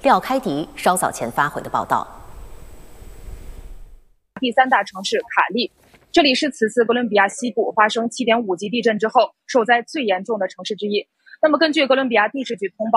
廖开迪稍早前发回的报道。 第3大城市卡利，这里是此次哥伦比亚西部发生7.5级地震之后受灾最严重的城市之一。那么，根据哥伦比亚地质局通报。